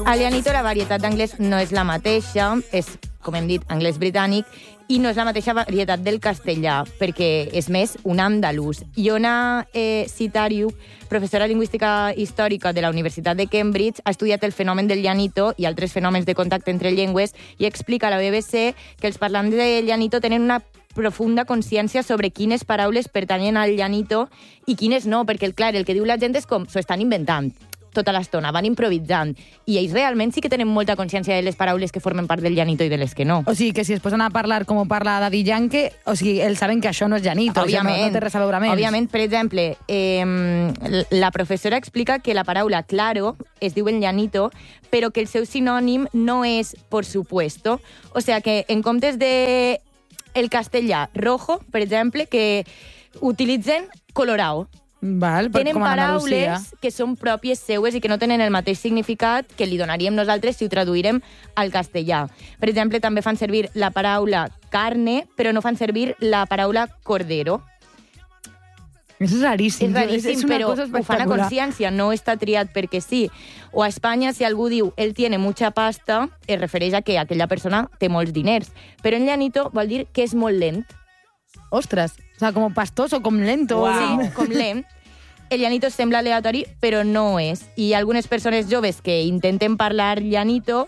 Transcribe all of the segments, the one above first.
Al llanito la varietat d'anglès no és la mateixa, és, com hem dit, anglès britànic, i no és la mateixa varietat del castellà, perquè és més un andalús. Iona Citariu, professora de lingüística històrica de la Universitat de Cambridge, ha estudiat el fenomen del llanito i altres fenòmens de contacte entre llengües i explica a la BBC que els parlants de llanito tenen una profunda consciència sobre quines paraules pertanyen al llanito i quines no, perquè, clar, el que diu la gent és com s'ho estan inventant tota l'estona, van improvisant. I ells realment sí que tenen molta consciència de les paraules que formen part del llanito i de les que no. O sigui, que si es posen a parlar com parla Daddy Yankee, o sigui, ells saben que això no és llanito, òbviament, no té res a veure amb ells. Òbviament, per exemple, la professora explica que la paraula claro es diu en llanito, però que el seu sinònim no és por supuesto. O sigui, que en comptes de el castellà rojo, per exemple, que utilitzen colorao. Val, tenen com a paraules que són pròpies seues i que no tenen el mateix significat que li donaríem nosaltres si ho traduirem al castellà. Per exemple, també fan servir la paraula carne, però no fan servir la paraula cordero. És raríssim. És raríssim, però ho fan a consciència, no està triat perquè sí. O a Espanya, si algú diu «él tiene mucha pasta», es refereix a que aquella persona té molts diners. Però en llanito vol dir que és molt lent. Ostres, o sigui, com pastoso, com lento. Wow. Sí, com lent. El llanito sembla aleatori, però no és. I algunes persones joves que intenten parlar llanito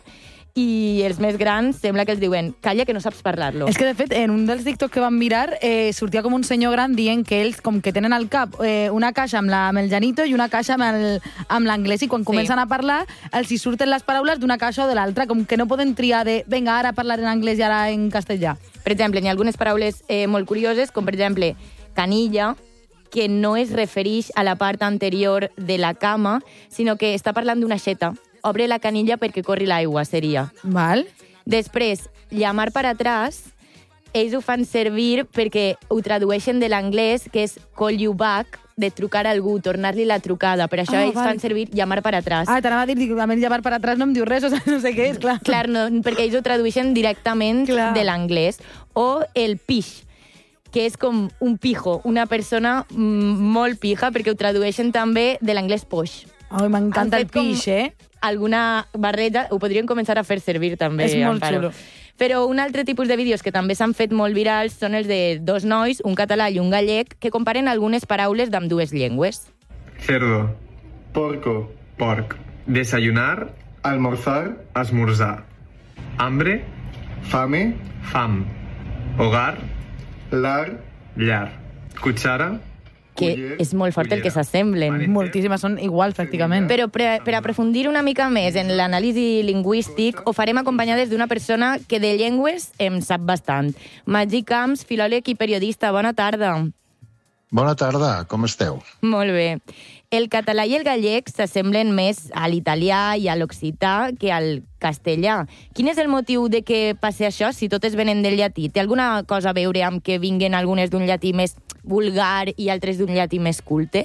i els més grans sembla que els diuen «calla, que no saps parlar-lo». És que, de fet, en un dels TikTok que vam mirar sortia com un senyor gran dient que ells com que tenen al cap una caixa amb el llanito i una caixa amb l'anglès, i quan comencen a parlar els hi surten les paraules d'una caixa o de l'altra, com que no poden triar de «venga, ara parlar en anglès i ara en castellà». Per exemple, hi ha algunes paraules molt curioses, com per exemple canilla, que no es refereix a la part anterior de la cama, sinó que està parlant d'una aixeta. Obre la canilla perquè corri l'aigua, seria. Val. Després, llamar per atrás, ells ho fan servir perquè ho tradueixen de l'anglès, que és call you back, de trucar a algú, tornar-li la trucada. Per això ells fan servir llamar per atrás. T'anava a dir, a mi llamar per atrás no em diu res, o sigui, no sé què és, clar. Clar, no, perquè ells ho tradueixen directament de l'anglès. O el pix, que és com un pijo, una persona molt pija, perquè ho tradueixen també de l'anglès poix. Ai, m'encanta el pix, alguna barreja, ho podríem començar a fer servir també. És molt xulo. Però un altre tipus de vídeos que també s'han fet molt virals són els de dos nois, un català i un gallec, que comparen algunes paraules d'ambdues llengües. Cerdo, porco, porc, desayunar, almorzar, esmorzar, hambre, fame, fam, hogar, lar, llar, cuchara, que és molt fort el que s'assemblen. Moltíssimes, són iguals, pràcticament. Però per aprofundir una mica més en l'anàlisi lingüístic, ho farem acompanyades d'una persona que de llengües en sap bastant. Magí Camps, filòleg i periodista. Bona tarda. Bona tarda, com esteu? Molt bé. El català i el gallec s'assemblen més a l'italià i a l'occità que al castellà. Quin és el motiu de que passi això, si totes venen del llatí? Té alguna cosa a veure amb que vinguen algunes d'un llatí més vulgar i altres d'un llatí més culte?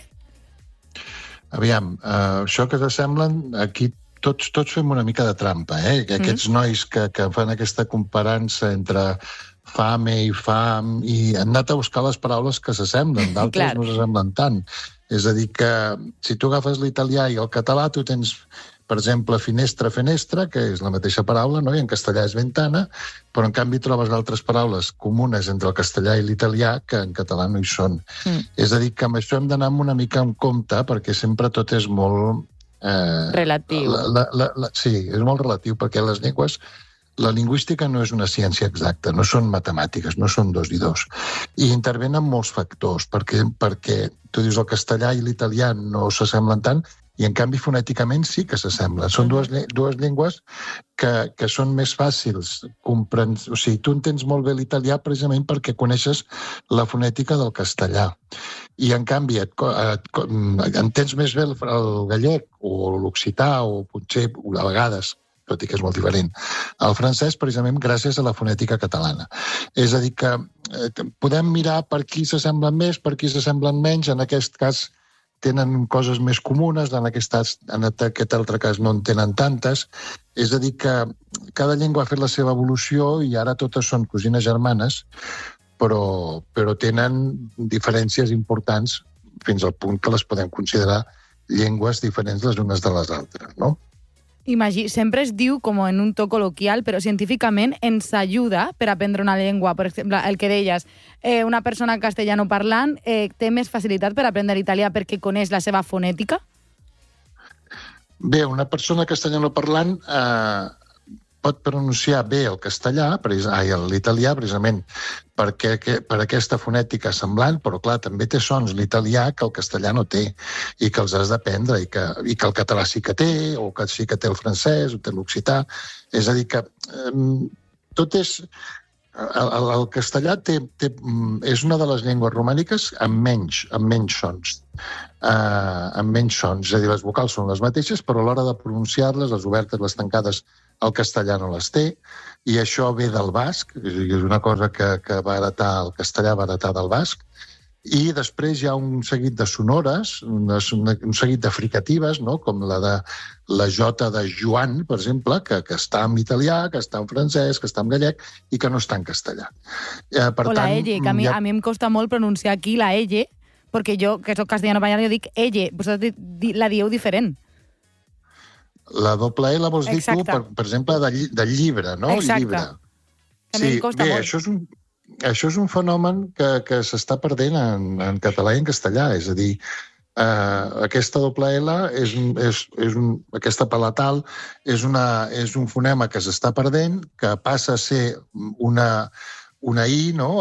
Aviam, això que s'assemblen, aquí tots fem una mica de trampa, que aquests nois que fan aquesta comparança entre fame i fam, i han anat a buscar les paraules que s'assemblen, d'altres no s'assemblen tant. És a dir, que si tu agafes l'italià i el català, tu tens, per exemple, finestra, fenestra, que és la mateixa paraula, no? I en castellà és ventana, però en canvi trobes altres paraules comunes entre el castellà i l'italià que en català no hi són. És a dir, que amb això hem d'anar una mica en compte, perquè sempre tot és molt... relatiu. Sí, és molt relatiu, perquè les llengües... La lingüística no és una ciència exacta, no són matemàtiques, no són 2 i 2. I intervenen molts factors, perquè tu dius el castellà i l'italià no s'assemblen tant, i en canvi fonèticament sí que s'assemblen. Són dues llengües que són més fàcils. O sigui, tu entens molt bé l'italià precisament perquè coneixes la fonètica del castellà. I en canvi entens més bé el gallec o l'occità o potser a vegades, tot i que és molt diferent, el francès precisament gràcies a la fonètica catalana. És a dir, que podem mirar per qui s'assemblen més, per qui s'assemblen menys, en aquest cas tenen coses més comunes, en aquest altre cas no en tenen tantes. És a dir, que cada llengua ha fet la seva evolució i ara totes són cosines germanes, però tenen diferències importants fins al punt que les podem considerar llengües diferents les unes de les altres, no? Sempre es diu, com en un to col·loquial, però científicament ens ajuda per aprendre una llengua. Per exemple, el que deies, una persona castellanoparlant té més facilitat per aprendre italià perquè coneix la seva fonètica? Bé, una persona castellanoparlant pot pronunciar bé el castellà, l'italià, precisament per aquesta fonètica semblant, però clar, també té sons l'italià que el castellà no té i que els has d'aprendre i que el català sí que té, o que sí que té el francès, o té l'occità. És a dir, que tot és... El castellà és una de les llengües romàniques amb menys sons. Amb menys sons. És a dir, les vocals són les mateixes, però a l'hora de pronunciar-les, les obertes, les tancades, el castellà no les té, i això ve del basc, és una cosa que va heretar el castellà, va heretar del basc, i després hi ha un seguit de sonores, un seguit de fricatives, no? Com la jota de Joan, per exemple, que està en italià, que està en francès, que està en gallec i que no està en castellà. O la elle, que a mi em costa molt pronunciar aquí la elle, perquè jo, que soc castellano-parlant, jo dic elle, vosaltres la dieu diferent. La doble L vols dir tu, per exemple, del llibre, no? Exacte. Llibre. Sí, bé, això és un fenomen que s'està perdent en català i en castellà. És a dir, aquesta doble L, aquesta palatal, és un fonema que s'està perdent, que passa a ser una I, no?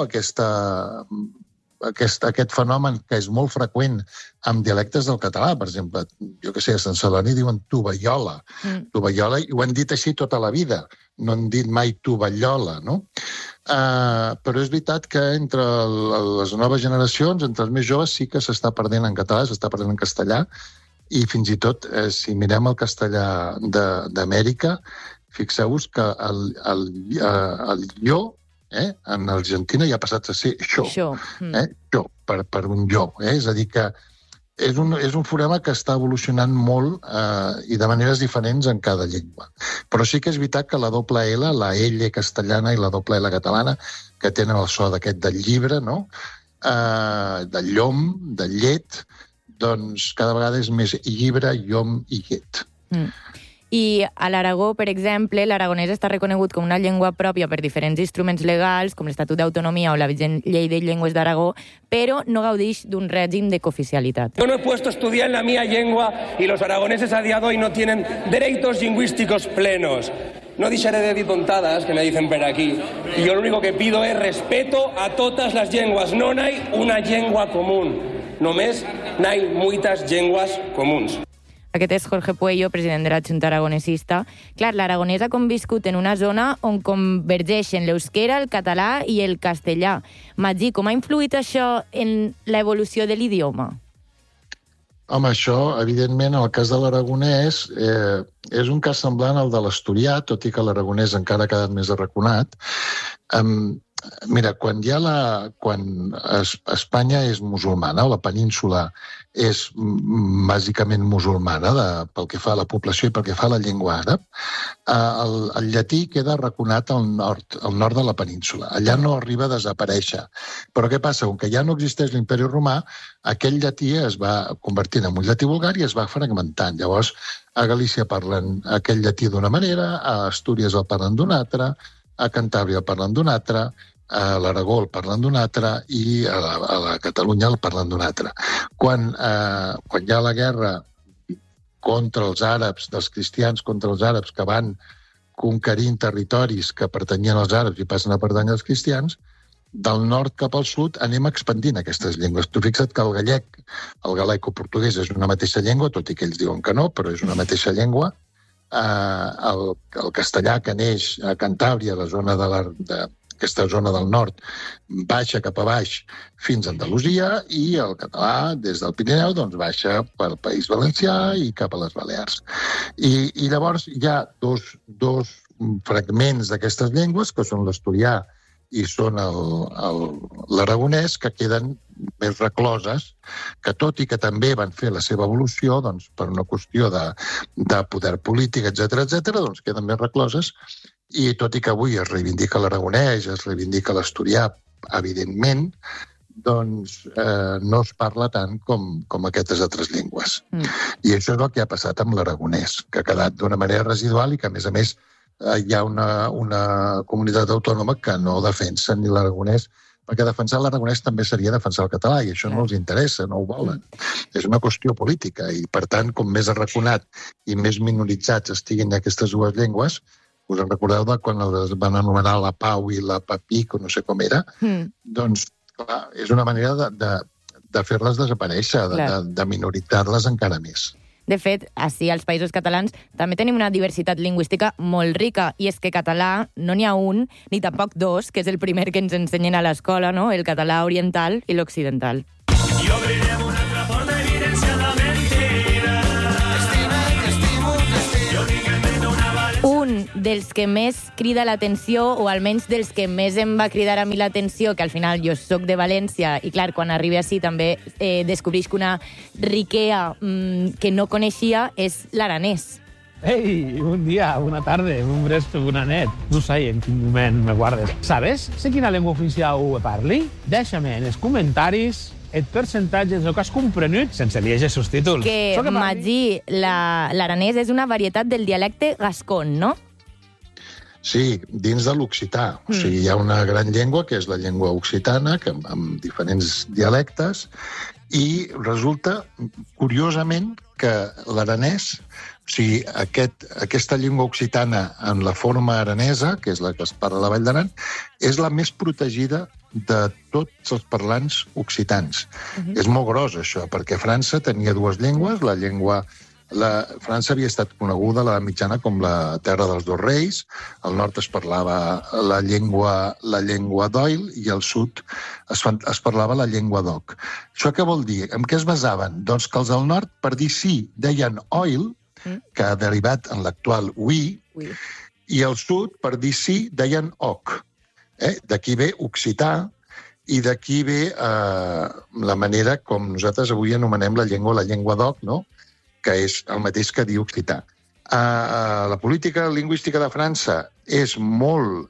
Aquest fenomen que és molt freqüent amb dialectes del català, per exemple, jo què sé, a Sant Celoni diuen tovallola, i ho han dit així tota la vida, no han dit mai tovallola, no? Però és veritat que entre les noves generacions, entre els més joves, sí que s'està perdent en català, s'està perdent en castellà, i fins i tot, si mirem el castellà d'Amèrica, fixeu-vos que el llor, en Argentina ja ha passat a ser xo, per un llop. És a dir, que és un fonema que està evolucionant molt i de maneres diferents en cada llengua. Però sí que és veritat que la doble L, la L castellana i la doble L catalana, que tenen el so d'aquest del llibre, no? Del llom, del llet, doncs cada vegada és més llibre, llom i llet. I a l'Aragó, per exemple, l'aragonès està reconegut com una llengua pròpia per diferents instruments legals, com l'Estatut d'Autonomia o la vigent Llei de Llengües d'Aragó, però no gaudeix d'un règim de cooficialitat. Yo no he puesto a estudiar en la mía lengua y los aragoneses a día de hoy no tienen derechos lingüísticos plenos. No deixaré de dir tontadas, que me dicen per aquí. Y yo lo único que pido es respeto a totes les llengües. No n'hi ha una llengua común. Només n'hi ha moltes llengües comuns. Aquest és Jorge Puello, president de la Junta Aragonesista. Clar, l'aragonès ha conviscut en una zona on convergeixen l'euskera, el català i el castellà. Magí, com ha influït això en l'evolució de l'idioma? Home, això, evidentment, en el cas de l'aragonès, és un cas semblant al de l'asturià, tot i que l'aragonès encara ha quedat més arraconat. Mira, quan Espanya és musulmana, o la península és bàsicament musulmana pel que fa a la població i pel que fa a la llengua àrab, el llatí queda arraconat al nord de la península. Allà no arriba a desaparèixer. Però què passa? Com que ja no existeix l'imperi romà, aquell llatí es va convertint en un llatí vulgar i es va fragmentant. Llavors, a Galícia parlen aquell llatí d'una manera, a Astúries el parlen d'una altra, a Cantàbria el parlen d'una altra, a l'Aragó el parlen d'una altra i a la Catalunya el parlen d'una altra. Quan hi ha la guerra contra els àrabs, dels cristians contra els àrabs que van conquerint territoris que pertanyien als àrabs i passen a pertànyer als cristians, del nord cap al sud anem expandint aquestes llengües. Tu fixa't que el gallec, el galaico-portuguès és una mateixa llengua, tot i que ells diuen que no, però és una mateixa llengua. El castellà que neix a Cantàbria, la zona aquesta zona del nord, baixa cap a baix fins a Andalusia, i el català, des del Pirineu, doncs baixa pel País Valencià i cap a les Balears. I llavors hi ha dos fragments d'aquestes llengües, que són l'asturià i són l'aragonès, que queden més recloses, que tot i que també van fer la seva evolució, doncs, per una qüestió de poder polític, etc., doncs queden més recloses, i tot i que avui es reivindica l'aragonès, es reivindica l'asturià, evidentment, doncs no es parla tant com aquestes altres llengües. I això és el que ha passat amb l'aragonès, que ha quedat d'una manera residual i que, a més, hi ha una comunitat autònoma que no defensa ni l'aragonès, perquè defensar l'aragonès també seria defensar el català, i això no els interessa, no ho volen. És una qüestió política, i per tant, com més arraconat i més minoritzats estiguin aquestes dues llengües, us en recordeu de quan les van anomenar la Pau i la Papic, o no sé com era, doncs, clar, és una manera de fer-les desaparèixer, de minoritzar-les encara més. De fet, així als Països Catalans també tenim una diversitat lingüística molt rica, i és que català no n'hi ha un, ni tampoc dos, que és el primer que ens ensenyen a l'escola, no? El català oriental i l'occidental. I obrirem una altra porta i evidència la mentira. T'estimo. Jo dic que invento una valència. Un dels que més crida l'atenció, o almenys dels que més em va cridar a mi l'atenció, que al final jo soc de València, i clar, quan arribi així també descobreix que una riquea que no coneixia és l'aranès. Ei, un día, una tarde, un resto, una net. No sé en quin moment me guardes. ¿Sabes? Sé quina llengua oficial parli? Deixa'm en els comentaris el percentatge del que has comprenut sense llegir els subtítols. Que, Magí, l'aranès és una varietat del dialecte gascon, no? Sí, dins de l'occità. O sigui, hi ha una gran llengua, que és la llengua occitana, que amb diferents dialectes, i resulta, curiosament, que l'aranès, o sigui, aquesta llengua occitana en la forma aranesa, que és la que es parla a la Vall d'Aran, és la més protegida de tots els parlants occitans. És molt gros, això, perquè França tenia dues llengües. França havia estat coneguda a la mitjana com la terra dels dos reis. Al nord es parlava la llengua d'Oil i al sud es parlava la llengua d'Oc. Això què vol dir? En què es basaven? Doncs que els del nord, per dir sí, deien Oil, que ha derivat en l'actual oui, i al sud, per dir sí, deien Oc. D'aquí ve occità, i d'aquí ve la manera com nosaltres avui anomenem la llengua d'Oc, no? Que és el mateix que dir occità. La política lingüística de França és molt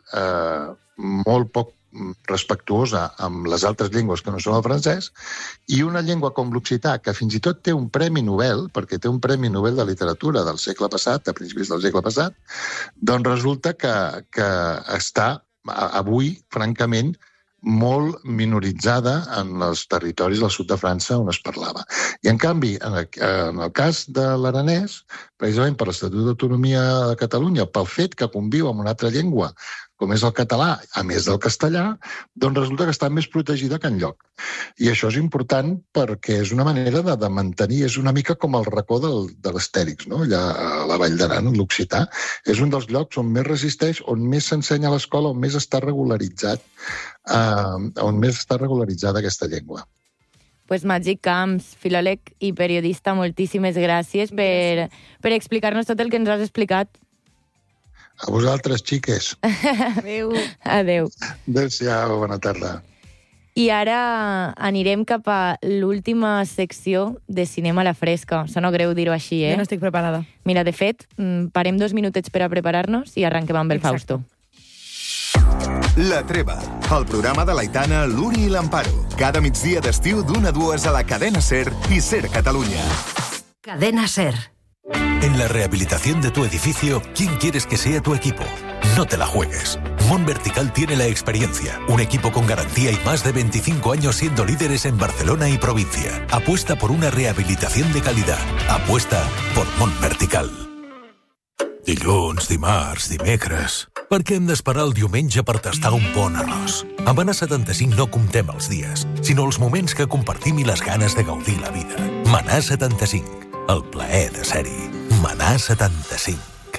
poc respectuosa amb les altres llengües que no són el francès, i una llengua com l'occità, que fins i tot té un premi Nobel, perquè té un premi Nobel de literatura del segle passat, a principis del segle passat, doncs resulta que està avui, francament, molt minoritzada en els territoris del sud de França on es parlava. I, en canvi, en el cas de l'aranès, precisament per l'Estatut d'Autonomia de Catalunya, pel fet que conviu amb una altra llengua, com és el català, a més del castellà, doncs resulta que està més protegida que enlloc. I això és important perquè és una manera de mantenir, és una mica com el racó de l'Astèrix, no? Allà a la Vall d'Aran, l'occità, és un dels llocs on més resisteix, on més s'ensenya a l'escola, on més està regularitzada aquesta llengua. Pues Magí Camps, filòleg i periodista, moltíssimes gràcies per explicar-nos tot el que ens has explicat. A vosaltres, xiques. Adéu. Adéu. Adéu-siau, bona tarda. I ara anirem cap a l'última secció de Cinema a la Fresca. Sona greu dir-ho així, Jo no estic preparada. Mira, de fet, parem 2 minutets per a preparar-nos i arrenquem amb el Fausto. La Treva, el programa de l'Aitana, l'Uri i l'Amparo. Cada migdia d'estiu d'1 a 2 a la cadena SER i SER Catalunya. Cadena SER. En la rehabilitación de tu edificio, ¿quién quieres que sea tu equipo? No te la juegues. Mon Vertical tiene la experiencia, un equipo con garantía y más de 25 años siendo líderes en Barcelona y provincia. Apuesta por una rehabilitación de calidad. Apuesta por Mon Vertical. Dilluns, dimarts, dimecres... Per què hem d'esperar el diumenge per tastar un bon arròs? Amb Manà 75 no comptem els dies, sinó els moments que compartim i les ganes de gaudir la vida. Manà 75. El plaer de ser-hi. Manà 75.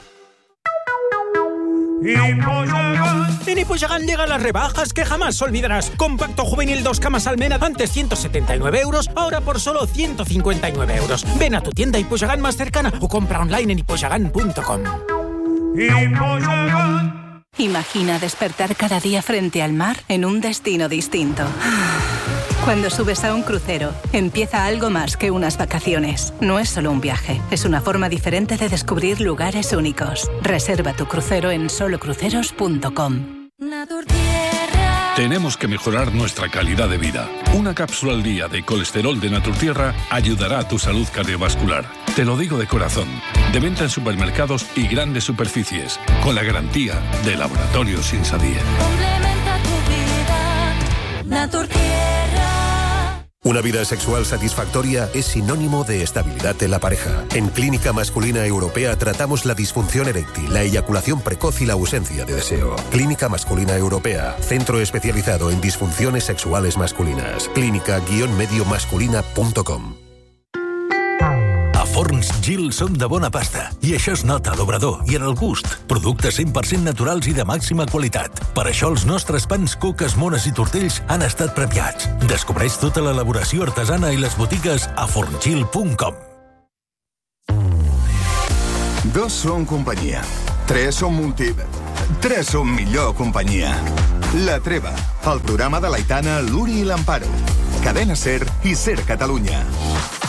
En Hipoyagan llegan las rebajas que jamás olvidarás. Compacto juvenil 2 camas almena, antes 179 euros, ahora por solo 159 euros. Ven a tu tienda Hipoyagan más cercana o compra online en hipoyagan.com. Imagina despertar cada día frente al mar en un destino distinto. Cuando subes a un crucero, empieza algo más que unas vacaciones. No es solo un viaje, es una forma diferente de descubrir lugares únicos. Reserva tu crucero en solocruceros.com. Natur Tierra. Tenemos que mejorar nuestra calidad de vida. Una cápsula al día de colesterol de Naturtierra ayudará a tu salud cardiovascular. Te lo digo de corazón. De venta en supermercados y grandes superficies, con la garantía de Laboratorios Insadie. Complementa tu vida, Naturtierra. Una vida sexual satisfactoria es sinónimo de estabilidad en la pareja. En Clínica Masculina Europea tratamos la disfunción eréctil, la eyaculación precoz y la ausencia de deseo. Clínica Masculina Europea, centro especializado en disfunciones sexuales masculinas. clínica-mediomasculina.com. A Forns Gil som de bona pasta, i això es nota a l'obrador i en el gust. Productes 100% naturals i de màxima qualitat. Per això els nostres pans, coques, mones i tortells han estat premiats. Descobreix tota l'elaboració artesana i les botigues a forngil.com. 2 són companyia. 3 són 3 són millor companyia. La Treva, el programa de l'Aitana, l'Uri i l'Amparo. Cadena SER i SER Catalunya.